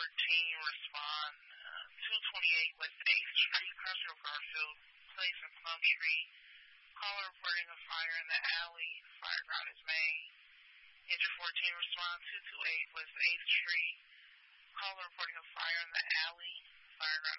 respond 228 West 8th Street, Crestwood, Garfield Place and Plumtree. Caller reporting a fire in the alley. Fire ground is May. Engine 14 respond 228 West 8th Street. Caller reporting a fire in the alley. Fire ground